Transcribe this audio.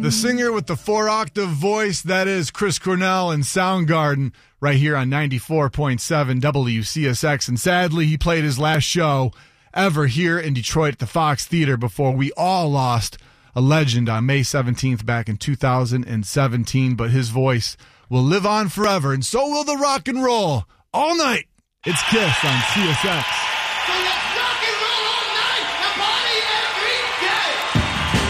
The singer with the 4-octave voice, that is Chris Cornell and Soundgarden, right here on 94.7 WCSX. And sadly, he played his last show ever here in Detroit at the Fox Theater before we all lost a legend on May 17th back in 2017. But his voice will live on forever, and so will the rock and roll all night. It's Kiss on CSX.